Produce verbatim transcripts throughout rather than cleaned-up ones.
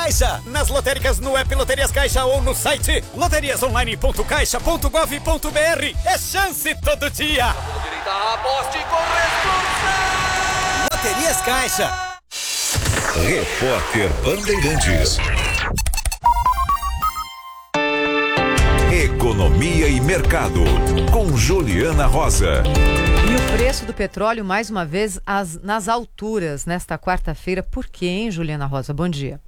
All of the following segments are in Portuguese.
Caixa. Nas lotéricas, no app Loterias Caixa ou no site loterias online ponto caixa ponto gov ponto br. É chance todo dia. Aposte com responsabilidade. Loterias Caixa. Repórter Bandeirantes. Economia e Mercado, com Juliana Rosa. E o preço do petróleo, mais uma vez, as, nas alturas, nesta quarta-feira. Por quê, hein, Juliana Rosa? Bom dia.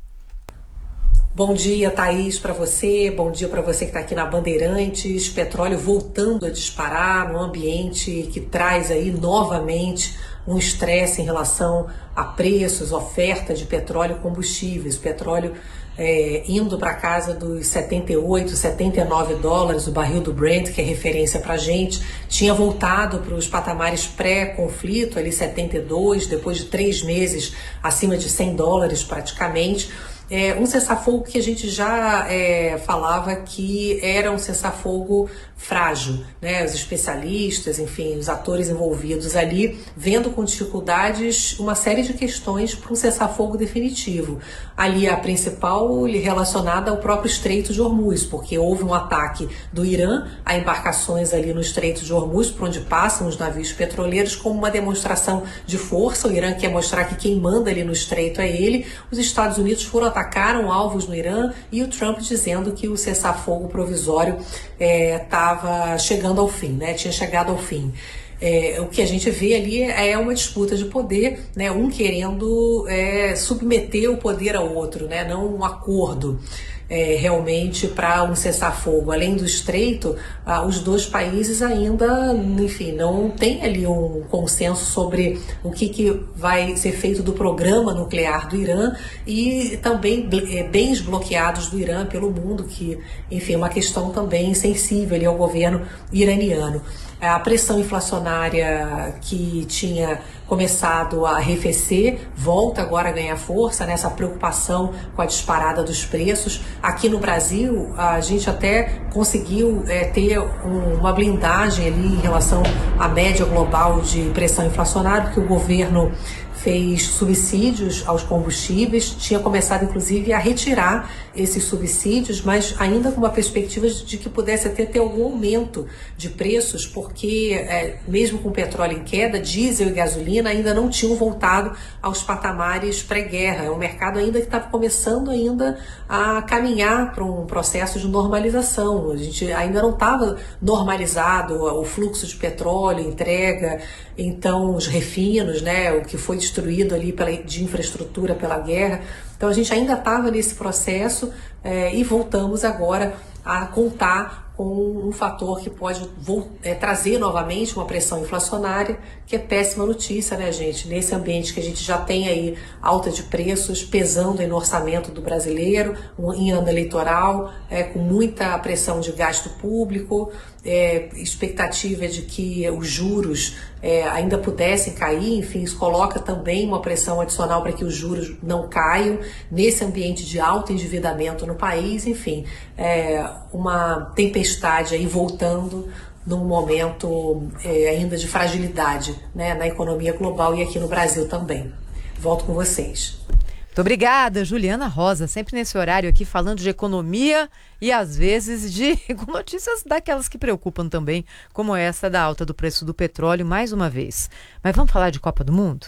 Bom dia, Thaís, para você. Bom dia para você que está aqui na Bandeirantes. Petróleo voltando a disparar num ambiente que traz aí novamente um estresse em relação a preços, oferta de petróleo e combustíveis. Petróleo é, indo para casa dos setenta e oito, setenta e nove dólares o barril do Brent, que é referência para a gente. Tinha voltado para os patamares pré-conflito, ali setenta e dois, depois de três meses acima de cem dólares praticamente. É um cessar-fogo que a gente já é, falava que era um cessar-fogo frágil, né? Os especialistas, enfim, os atores envolvidos ali, vendo com dificuldades uma série de questões para um cessar-fogo definitivo. Ali a principal relacionada ao próprio Estreito de Hormuz, porque houve um ataque do Irã a embarcações ali no Estreito de Hormuz, por onde passam os navios petroleiros, como uma demonstração de força. O Irã quer mostrar que quem manda ali no Estreito é ele. Os Estados Unidos foram atacaram alvos no Irã e o Trump dizendo que o cessar-fogo provisório estava é, chegando ao fim, né? Tinha chegado ao fim. É, o que a gente vê ali é uma disputa de poder, né? Um querendo é, submeter o poder ao outro, né? Não um acordo. É, realmente para um cessar-fogo. Além do estreito, ah, os dois países ainda, enfim, não tem ali um consenso sobre o que, que vai ser feito do programa nuclear do Irã e também é, bens bloqueados do Irã pelo mundo, que, enfim, é uma questão também sensível ali ao governo iraniano. A pressão inflacionária que tinha começado a arrefecer volta agora a ganhar força nessa preocupação com a disparada dos preços. Aqui no Brasil, a gente até conseguiu é, ter um, uma blindagem ali em relação à média global de pressão inflacionária, porque o governo fez subsídios aos combustíveis, tinha começado inclusive a retirar esses subsídios, mas ainda com uma perspectiva de que pudesse até ter algum aumento de preços, porque é, mesmo com o petróleo em queda, diesel e gasolina ainda não tinham voltado aos patamares pré-guerra. É um mercado ainda que estava começando ainda a caminhar para um processo de normalização. A gente ainda não estava normalizado o fluxo de petróleo, entrega, então os refinos, né, o que foi destruído ali pela, de infraestrutura pela guerra. Então a gente ainda estava nesse processo é, e voltamos agora a contar com um fator que pode é, trazer novamente uma pressão inflacionária, que é péssima notícia, né, gente? Nesse ambiente que a gente já tem aí alta de preços pesando aí no orçamento do brasileiro, um, em ano eleitoral, é, com muita pressão de gasto público, é, expectativa de que os juros é, ainda pudessem cair, enfim, isso coloca também uma pressão adicional para que os juros não caiam, nesse ambiente de alto endividamento no país, enfim, é, uma tempestade aí voltando num momento é, ainda de fragilidade, né, na economia global e aqui no Brasil também. Volto com vocês. Muito obrigada, Juliana Rosa, sempre nesse horário aqui falando de economia e às vezes de com notícias daquelas que preocupam também, como essa da alta do preço do petróleo mais uma vez. Mas vamos falar de Copa do Mundo?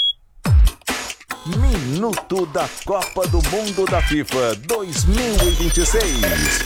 Minuto da Copa do Mundo da FIFA dois mil e vinte e seis.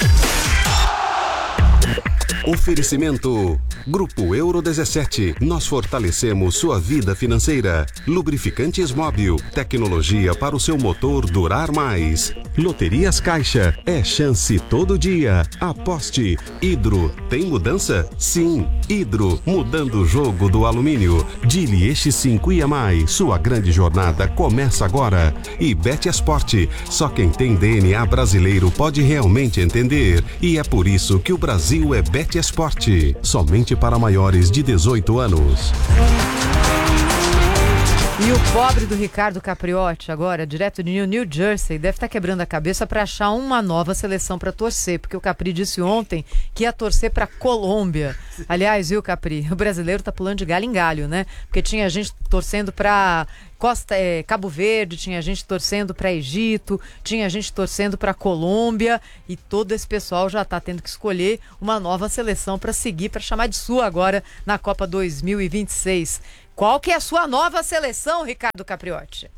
Oferecimento Grupo Euro dezessete. Nós fortalecemos sua vida financeira. Lubrificantes Móbil. Tecnologia para o seu motor durar mais. Loterias Caixa. É chance todo dia. Aposte. Hidro. Tem mudança? Sim. Hidro. Mudando o jogo do alumínio. Dili Eixo cinco e mais. Sua grande jornada começa agora. E Bet Esporte. Só quem tem D N A brasileiro pode realmente entender. E é por isso que o Brasil é Bet Esporte. Somente para maiores de dezoito anos. E o pobre do Ricardo Capriotti, agora, direto de New Jersey, deve estar quebrando a cabeça para achar uma nova seleção para torcer, porque o Capri disse ontem que ia torcer para Colômbia. Aliás, viu, Capri? O brasileiro tá pulando de galho em galho, né? Porque tinha gente torcendo para Costa, é, Cabo Verde, tinha gente torcendo para Egito, tinha gente torcendo para Colômbia, e todo esse pessoal já tá tendo que escolher uma nova seleção para seguir, para chamar de sua agora na Copa dois mil e vinte e seis. Qual que é a sua nova seleção, Ricardo Capriotti?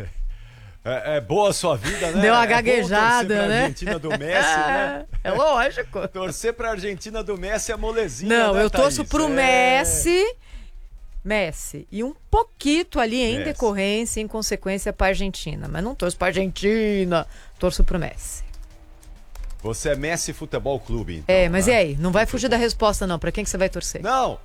É, é boa a sua vida, né? Deu uma é gaguejada, bom torcer pra né? Argentina do Messi, né? É lógico. Torcer pra Argentina do Messi é molezinha, Não, né, eu torço Thaís? pro é... Messi, Messi, e um pouquinho ali em Messi. decorrência, em consequência, pra Argentina. Mas não torço pra Argentina, torço pro Messi. Você é Messi Futebol Clube, então. É, mas né? e aí? Não vai fugir da resposta, não. Pra quem que você vai torcer? Não!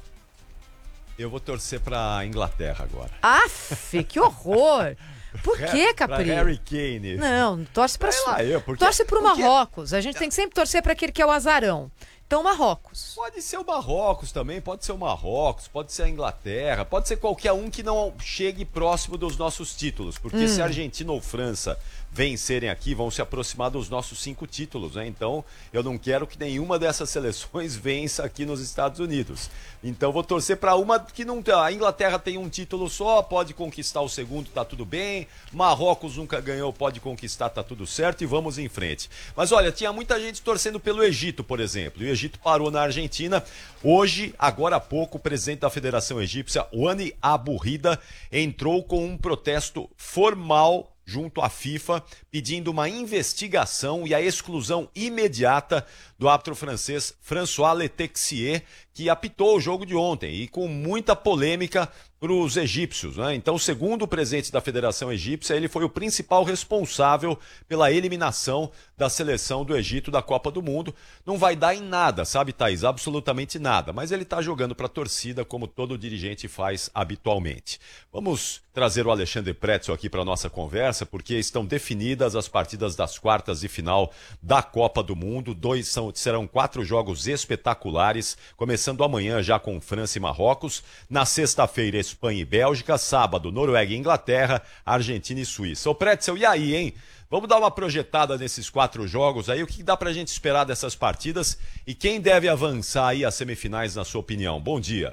Eu vou torcer pra Inglaterra agora. Aff, que horror! Por que, Capri? Pra Harry Kane. Não, torce pra Sei sua. lá, eu, porque- Torce pro porque- Marrocos. A gente tem que sempre torcer pra aquele que é o azarão. Então, Marrocos. Pode ser o Marrocos também, pode ser o Marrocos, pode ser a Inglaterra, pode ser qualquer um que não chegue próximo dos nossos títulos, porque Hum. se a Argentina ou França vencerem aqui, vão se aproximar dos nossos cinco títulos, né? Então, eu não quero que nenhuma dessas seleções vença aqui nos Estados Unidos. Então, vou torcer para uma que não tem. A Inglaterra tem um título só, pode conquistar o segundo, tá tudo bem. Marrocos nunca ganhou, pode conquistar, tá tudo certo, e vamos em frente. Mas olha, tinha muita gente torcendo pelo Egito, por exemplo. E o Egito parou na Argentina. Hoje, agora há pouco, o presidente da Federação Egípcia, Wani Abu Rida, entrou com um protesto formal junto à FIFA, pedindo uma investigação e a exclusão imediata do árbitro francês François Letexier, que apitou o jogo de ontem, e com muita polêmica para os egípcios, né? Então, segundo o presidente da Federação Egípcia, ele foi o principal responsável pela eliminação da seleção do Egito da Copa do Mundo. Não vai dar em nada, sabe, Thaís? Absolutamente nada. Mas ele está jogando para a torcida, como todo dirigente faz habitualmente. Vamos trazer o Alexandre Pretzel aqui para a nossa conversa, porque estão definidas as partidas das quartas de final da Copa do Mundo. Dois são, serão quatro jogos espetaculares, começando amanhã já com França e Marrocos. Na sexta-feira, Espanha e Bélgica. Sábado, Noruega e Inglaterra, Argentina e Suíça. Ô Pretzel, e aí, hein? Vamos dar uma projetada nesses quatro jogos aí. O que dá pra gente esperar dessas partidas? E quem deve avançar aí às semifinais, na sua opinião? Bom dia.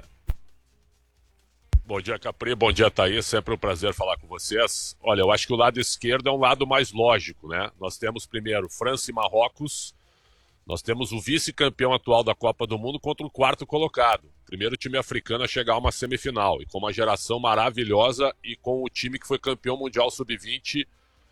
Bom dia, Capri. Bom dia, Thaís. Sempre um prazer falar com vocês. Olha, eu acho que o lado esquerdo é um lado mais lógico, né? Nós temos primeiro França e Marrocos. Nós temos o vice-campeão atual da Copa do Mundo contra o quarto colocado. Primeiro time africano a chegar a uma semifinal. E com uma geração maravilhosa e com o time que foi campeão mundial sub vinte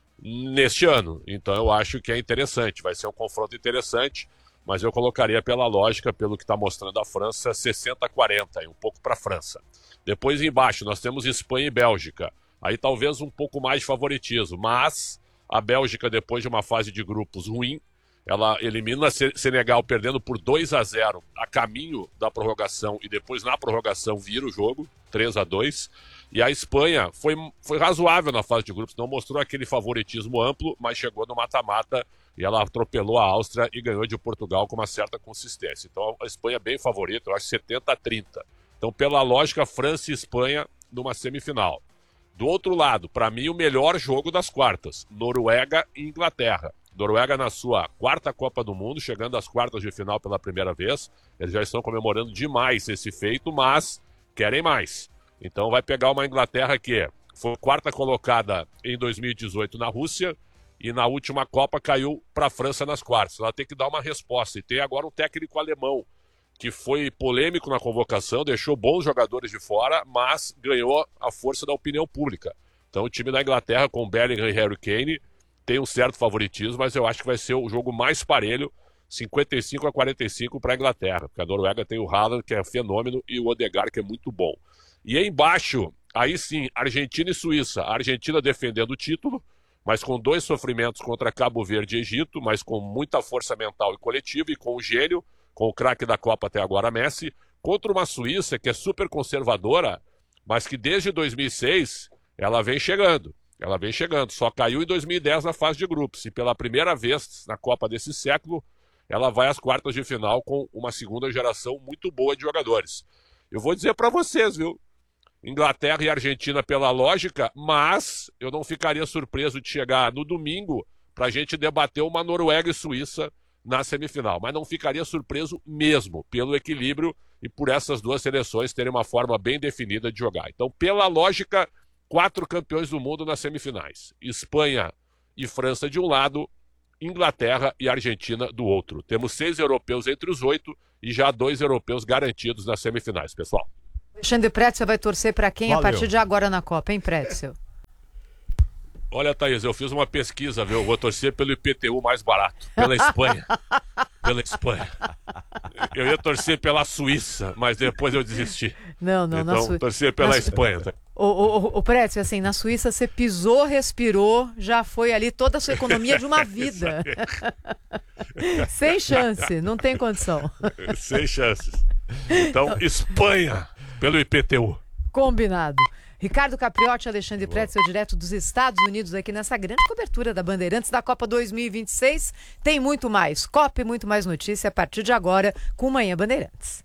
neste ano. Então eu acho que é interessante. Vai ser um confronto interessante. Mas eu colocaria pela lógica, pelo que está mostrando a França, sessenta a quarenta, e um pouco para a França. Depois embaixo nós temos Espanha e Bélgica. Aí talvez um pouco mais de favoritismo. Mas a Bélgica, depois de uma fase de grupos ruim, ela elimina o Senegal perdendo por dois a zero a caminho da prorrogação, e depois na prorrogação vira o jogo, três a dois. E a Espanha foi, foi razoável na fase de grupos, não mostrou aquele favoritismo amplo, mas chegou no mata-mata e ela atropelou a Áustria e ganhou de Portugal com uma certa consistência. Então a Espanha é bem favorita, eu acho setenta a trinta. Então, pela lógica, França e Espanha numa semifinal. Do outro lado, para mim, o melhor jogo das quartas, Noruega e Inglaterra. Noruega na sua quarta Copa do Mundo, chegando às quartas de final pela primeira vez. Eles já estão comemorando demais esse feito, mas querem mais. Então vai pegar uma Inglaterra que foi quarta colocada em dois mil e dezoito na Rússia e na última Copa caiu para a França nas quartas. Ela tem que dar uma resposta. E tem agora um técnico alemão que foi polêmico na convocação, deixou bons jogadores de fora, mas ganhou a força da opinião pública. Então o time da Inglaterra com Bellingham e Harry Kane tem um certo favoritismo, mas eu acho que vai ser o jogo mais parelho, cinquenta e cinco a quarenta e cinco para a Inglaterra, porque a Noruega tem o Haaland, que é fenômeno, e o Odegaard, que é muito bom. E aí embaixo, aí sim, Argentina e Suíça. A Argentina defendendo o título, mas com dois sofrimentos contra Cabo Verde e Egito, mas com muita força mental e coletiva, e com o gênio, com o craque da Copa até agora, Messi, contra uma Suíça que é super conservadora, mas que desde dois mil e seis ela vem chegando. Ela vem chegando, só caiu em dois mil e dez na fase de grupos, e pela primeira vez na Copa desse século, ela vai às quartas de final com uma segunda geração muito boa de jogadores. Eu vou dizer para vocês, viu? Inglaterra e Argentina pela lógica, mas eu não ficaria surpreso de chegar no domingo para a gente debater uma Noruega e Suíça na semifinal. Mas não ficaria surpreso mesmo, pelo equilíbrio e por essas duas seleções terem uma forma bem definida de jogar. Então, pela lógica, quatro campeões do mundo nas semifinais. Espanha e França de um lado, Inglaterra e Argentina do outro. Temos seis europeus entre os oito e já dois europeus garantidos nas semifinais, pessoal. Alexandre Pretzel vai torcer para quem Valeu. a partir de agora na Copa, hein, Pretzel? Olha, Thaís, eu fiz uma pesquisa, viu? Eu vou torcer pelo I P T U mais barato, pela Espanha. Pela Espanha. Eu ia torcer pela Suíça, mas depois eu desisti. Não, não, então, na Suíça. torcer pela na Espanha. Su... O, o, o Pretzel, assim, na Suíça você pisou, respirou, já foi ali toda a sua economia de uma vida. Sem chance, não tem condição. Sem chances. Então, Espanha, pelo I P T U. Combinado. Ricardo Capriotti e Alexandre Pretzel, direto dos Estados Unidos, aqui nessa grande cobertura da Bandeirantes da Copa dois mil e vinte e seis. Tem muito mais Copa e muito mais notícia a partir de agora com Manhã Bandeirantes.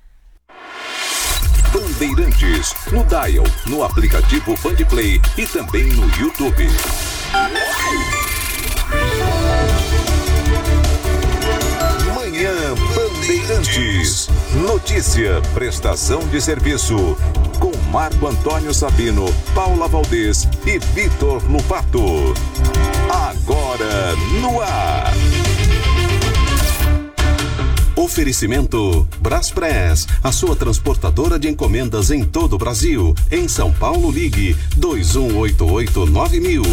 Bandeirantes, no Dial, no aplicativo Bandplay e também no YouTube. Manhã Bandeirantes. Notícia, prestação de serviço. Com Marco Antônio Sabino, Paula Valdez e Vitor Lupato. Agora no ar. Oferecimento Braspress, a sua transportadora de encomendas em todo o Brasil. Em São Paulo, ligue dois um oito oito nove mil.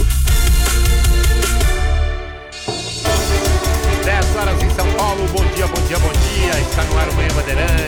dez horas em São Paulo, bom dia, bom dia, bom dia. Está no ar o Manhã Bandeirantes.